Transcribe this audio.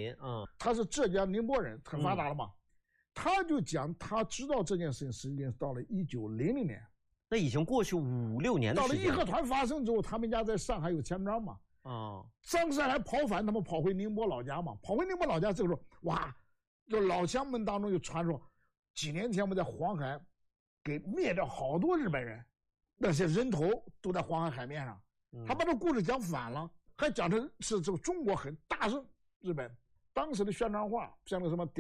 林， 他是浙江宁波人，很发达了嘛。他就讲，他知道这件事情实际上到了1900年， 那已经过去5、6年的时间。 到了义和团发生之后，他们家在上海有钱庄嘛。张善还跑反，他们跑回宁波老家嘛。跑回宁波老家这个时候，哇，就老乡们当中就传说，几年前我们在黄海给灭掉好多日本人，那些人头都在黄海海面上。他把这故事讲反了，还讲成是这个中国很大胜日本。当时的宣传画，像那个什么